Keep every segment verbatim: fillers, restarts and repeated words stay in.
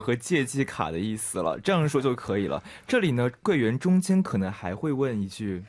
和借记卡的意思了，这样说就可以了。这里呢，柜员中间可能还会问一句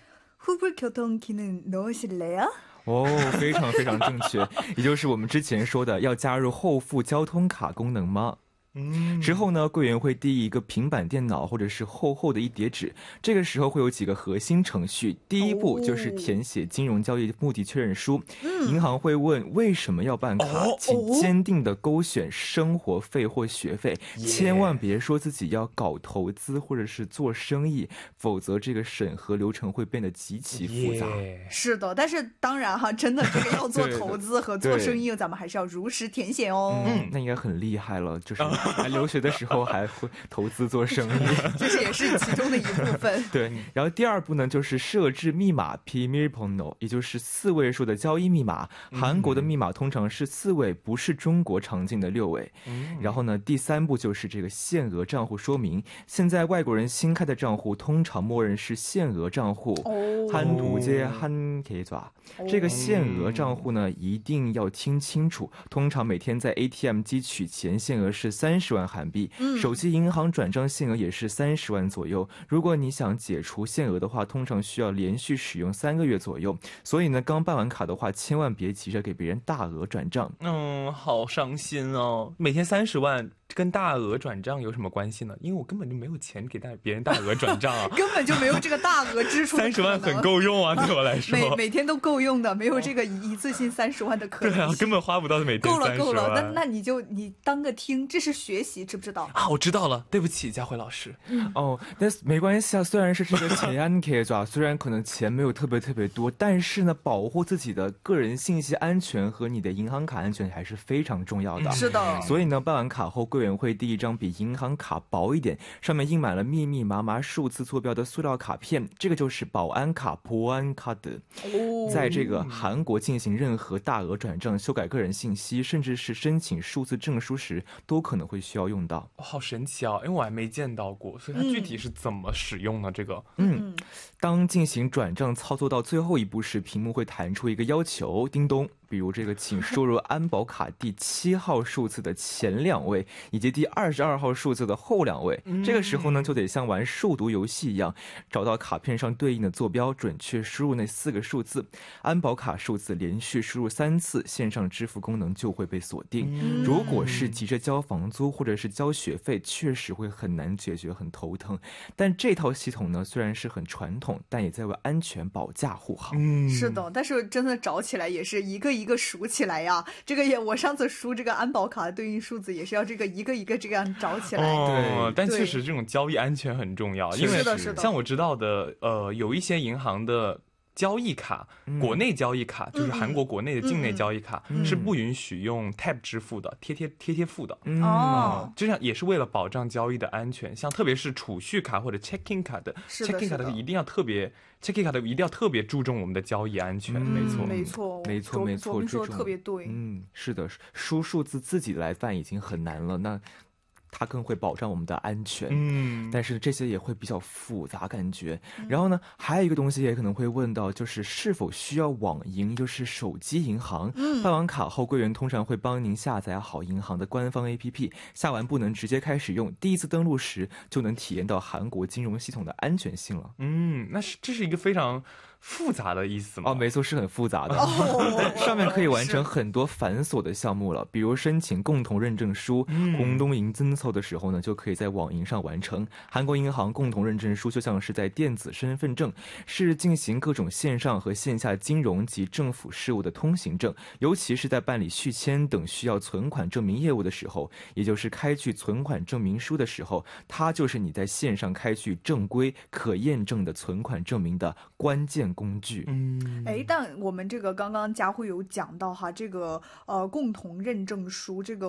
후불교통기능 넣으실래요? 哦，非常非常正确，也就是我们之前说的要加入后付交通卡功能吗？嗯，之后呢，柜员会递一个平板电脑或者是厚厚的一叠纸，这个时候会有几个核心程序。第一步就是填写金融交易目的确认书，哦、银行会问为什么要办卡，哦、请坚定的勾选生活费或学费，哦、千万别说自己要搞投资或者是做生意，否则这个审核流程会变得极其复杂。 是的，但是当然哈，真的这个要做投资和做生意，咱们还是要如实填写哦。 嗯，那应该很厉害了，就是。还留学的时候还会投资做生意， 这是也是其中的一部分。 对，然后第二步呢，就是设置密码 비밀번호， 也就是四位数的交易密码。韩国的密码通常是四位，不是中国常见的六位。嗯、然后呢，第三步就是这个限额账户说明。现在外国人新开的账户通常默认是限额账户。한두개한 계좌。这个限额账户呢，一定要听清楚。通常每天在 A T M 机取钱限额是三十万韩币，嗯、手机银行转账限额也是三十万左右。如果你想解除限额的话，通常需要连续使用三个月左右。所以呢，刚办完卡的话，千万别急着给别人大额转账。 嗯，好伤心哦！每天三十万。跟大额转账有什么关系呢？因为我根本就没有钱给大别人大额转账啊， 根本就没有这个大额支出的可能。 三十万很够用啊，对我来说， 每每天都够用的，没有这个一次性三十万的可能。 对啊，根本花不到每天三十万。 够了够了，那那你就你当个听，这是学习，知不知道啊？我知道了，对不起，佳慧老师。 嗯、哦，但是没关系啊，虽然是这个제한 계좌，虽然可能钱没有特别特别多，但是呢，保护自己的个人信息安全和你的银行卡安全还是非常重要的。 是的， 所以呢，办完卡后，柜员会递一张比银行卡薄一点，上面印满了密密麻麻数字坐标的塑料卡片，这个就是保安卡보안카드。在这个韩国进行任何大额转账、修改个人信息，甚至是申请数字证书时，都可能会需要用到。 哦、好神奇啊！因为我还没见到过，所以它具体是怎么使用呢？嗯、这个， 嗯，当进行转账操作到最后一步时，屏幕会弹出一个要求，叮咚。比如这个，请输入安保卡第七号数字的前两位，以及第二十二号数字的后两位。嗯、这个时候呢，就得像玩数独游戏一样，找到卡片上对应的坐标，准确输入那四个数字。安保卡数字连续输入三次，线上支付功能就会被锁定。嗯、如果是急着交房租或者是交学费，确实会很难解决，很头疼。但这套系统呢，虽然是很传统，但也在为安全保驾护航。 嗯，是的，但是真的找起来也是一个一个数起来呀。这个也，我上次输这个安保卡的对应数字也是要这个一个一个这样找起来。 哦，对，但确实这种交易安全很重要，因为像我知道的，呃，有一些银行的交易卡，嗯、国内交易卡就是韩国国内的境内交易卡、嗯、是不允许用 Tap 支付的，贴贴贴贴付的。哦、嗯，这样也是为了保障交易的安全。像特别是储蓄卡或者 checking 卡的 ，checking 卡的一定要特别 checking 卡的一定要特别注重我们的交易安全。嗯、没错， 没错， 没错，没错， 你说的特别对。 嗯，是的，输数字自己来办已经很难了，那。它更会保障我们的安全，嗯，但是这些也会比较复杂感觉。嗯、然后呢，还有一个东西也可能会问到，就是是否需要网银，就是手机银行。嗯，办完卡后，柜员通常会帮您下载好银行的官方 A P P， 下完不能直接开始用，第一次登录时就能体验到韩国金融系统的安全性了。 嗯，那是这是一个非常复杂的意思吗？ 哦，没错，是很复杂的。哦、上面可以完成很多繁琐的项目了，比如申请共同认证书、공동인증서的时候呢，就可以在网银上完成。韩国银行共同认证书就像是在电子身份证，是进行各种线上和线下金融及政府事务的通行证，尤其是在办理续签等需要存款证明业务的时候，也就是开具存款证明书的时候，它就是你在线上开具正规可验证的存款证明的关键工具。 嗯，哎，但我们这个刚刚佳慧有讲到哈，这个呃共同认证书，这个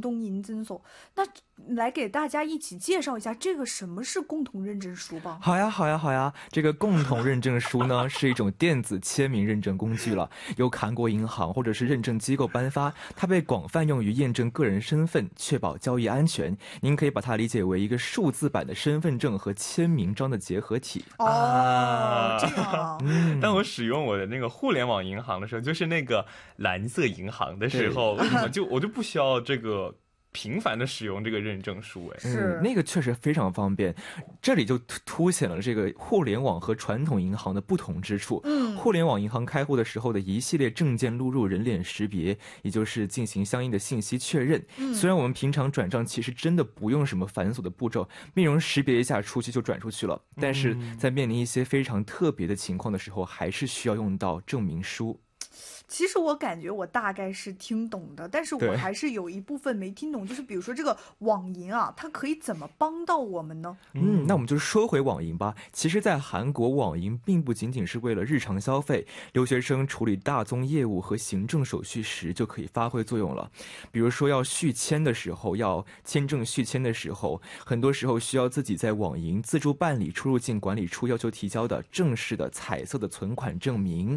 공동인증서，那来给大家一起介绍一下这个什么是共同认证书吧。 好呀好呀好呀，这个共同认证书呢是一种电子签名认证工具了，由韩国银行或者是认证机构颁发，它被广泛用于验证个人身份，确保交易安全。您可以把它理解为一个数字版的身份证和签名章的结合体。 哦，这样。 嗯，当我使用我的那个互联网银行的时候，就是那个蓝色银行的时候，为什么就我就不需要这个频繁的使用这个认证书。哎， 是、 嗯、那个确实非常方便。这里就凸显了这个互联网和传统银行的不同之处。 嗯， 互联网银行开户的时候的一系列证件录入、人脸识别，也就是进行相应的信息确认。 嗯， 虽然我们平常转账其实真的不用什么繁琐的步骤，面容识别一下出去就转出去了，但是在面临一些非常特别的情况的时候，还是需要用到证明书。 其实我感觉我大概是听懂的，但是我还是有一部分没听懂，就是比如说这个网银啊，它可以怎么帮到我们呢？ 嗯，那我们就说回网银吧。其实在韩国，网银并不仅仅是为了日常消费，留学生处理大宗业务和行政手续时就可以发挥作用了。比如说要续签的时候，要签证续签的时候，很多时候需要自己在网银自助办理出入境管理处要求提交的正式的彩色的存款证明。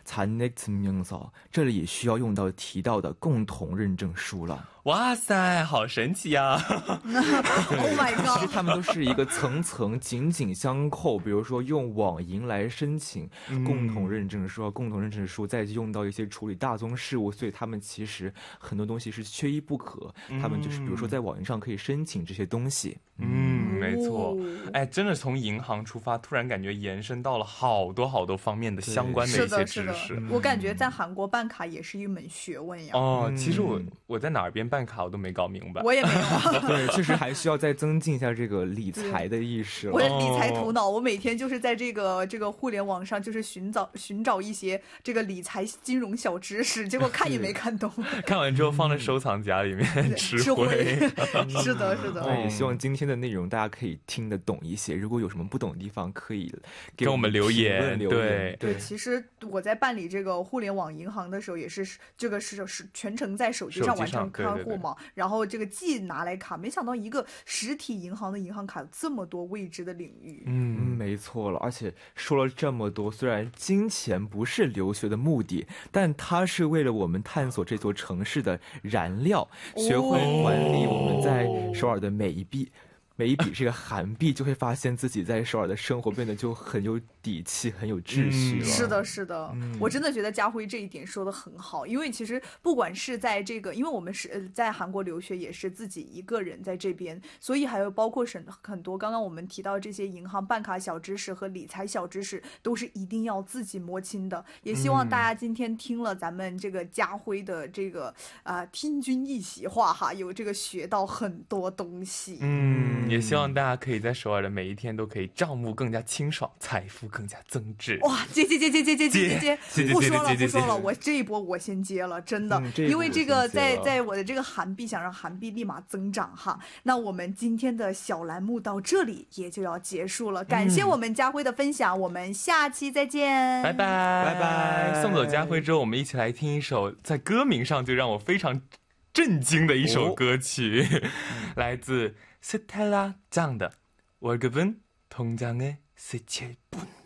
这里也需要用到提到的共同认证书了。 哇塞，好神奇呀、啊、 ！Oh my god！ 其实他们都是一个层层紧紧相扣。比如说用网银来申请共同认证书，嗯、共同认证书再用到一些处理大宗事务，所以他们其实很多东西是缺一不可。嗯、他们就是比如说在网银上可以申请这些东西。 嗯，没错。哎，真的从银行出发，突然感觉延伸到了好多好多方面的相关的一些知识。 我感觉在韩国办卡也是一门学问呀。 哦，其实我我在哪儿边办卡我都没搞明白。 我也没有。 对，确实还需要再增进一下这个理财的意识了。 我的理财头脑，我每天就是在这个这个互联网上，就是寻找寻找一些这个理财金融小知识，结果看也没看懂。 看完之后放在收藏夹里面吃灰。 是的，是的。 对，也希望今天的内容大家可以听得懂一些。如果有什么不懂的地方，可以给我们留言。对对，其实我在办理这个互联网银行的时候，也是这个是是全程在手机上完成开户嘛，然后这个既拿来卡，没想到一个实体银行的银行卡有这么多未知的领域。 嗯，没错了。而且说了这么多，虽然金钱不是留学的目的，但它是为了我们探索这座城市的燃料，学会管理我们在首尔的每一笔。每一笔这个韩币，就会发现自己在首尔的生活变得就很有底气，很有秩序了。 嗯、是的，是的、嗯，我真的觉得家辉这一点说的很好，因为其实不管是在这个，因为我们是在韩国留学，也是自己一个人在这边，所以还有包括很很多刚刚我们提到这些银行办卡小知识和理财小知识，都是一定要自己摸清的。也希望大家今天听了咱们这个家辉的这个啊、呃、听君一席话哈，有这个学到很多东西。 嗯。也希望大家可以在首尔的每一天都可以账目更加清爽，财富更加增值。 哇，接接接接接接接接接，不说了不说了，我这一波我先接了，真的， 嗯、 因为这个在在我的这个韩币想让韩币立马增长哈。那我们今天的小栏目到这里也就要结束了，感谢我们家辉的分享，嗯、我们下期再见， 拜拜拜拜。 送走家辉之后，我们一起来听一首在歌名上就让我非常震惊的一首歌曲，哦、来自스텔라 짱的월급은 통장에 스칠 뿐.